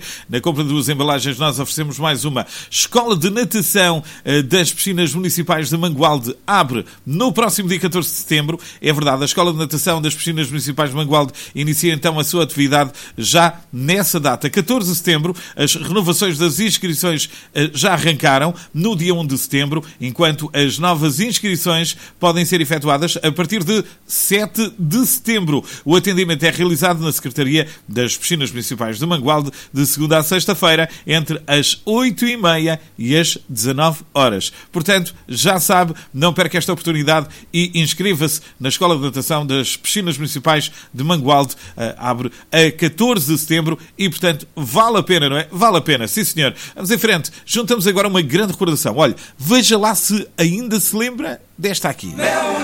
Na compra de 2 embalagens nós oferecemos mais uma. Escola de Natação das Piscinas Municipais de Mangualde abre no próximo dia 14 de setembro. É verdade, a Escola de Natação das Piscinas Municipais de Mangualde inicia então a sua atividade já nessa data, 14 de setembro. As renovações das inscrições já arrancaram no dia 1 de setembro, enquanto as novas inscrições podem ser efetuadas a partir de 7 de setembro. O atendimento é realizado na Secretaria das Piscinas Municipais de Mangualde de segunda a sexta-feira, entre as 8h30 e as 19 horas. Portanto, já sabe, não perca esta oportunidade e inscreva-se na Escola de Natação das Piscinas Municipais de Mangualde. Abre a 14 de setembro e, portanto, vale a pena, não é? Vale a pena, sim senhor. Vamos em frente. Juntamos agora uma grande recordação. Olha, veja lá se ainda se lembra desta aqui.